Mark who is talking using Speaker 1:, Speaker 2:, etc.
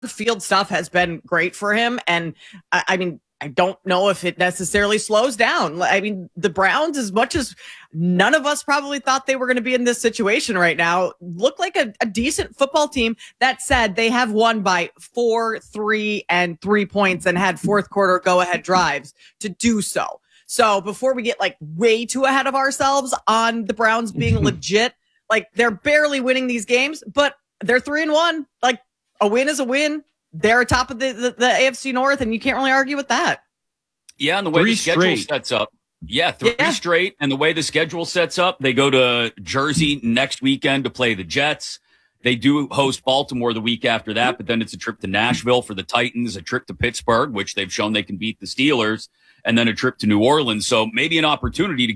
Speaker 1: the field stuff has been great for him. And I mean, I don't know if it necessarily slows down. I mean, the Browns, as much as none of us probably thought they were going to be in this situation right now, look like a decent football team. That said, they have won by 4, 3, and 3 points and had fourth quarter go-ahead drives to do so. So before we get like way too ahead of ourselves on the Browns being legit, like they're barely winning these games, but they're 3-1. Like a win is a win. They're atop of the AFC North, and you can't really argue with that.
Speaker 2: Yeah, and the way the schedule sets up. Yeah, three straight. And the way the schedule sets up, they go to Jersey next weekend to play the Jets. They do host Baltimore the week after that, but then it's a trip to Nashville for the Titans, a trip to Pittsburgh, which they've shown they can beat the Steelers, and then a trip to New Orleans. So maybe an opportunity to